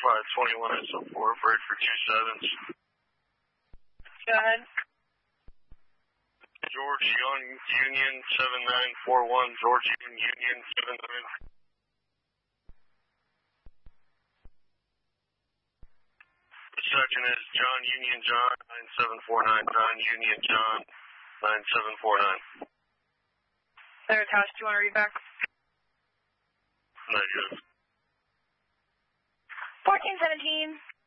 521 SO4, break for 2 7s. Go ahead. George Young Union 7941, George Young Union 79. The second is John Union John 9749, John Union John 9749. There, Tosh, do you want to read back? Negative. 1417.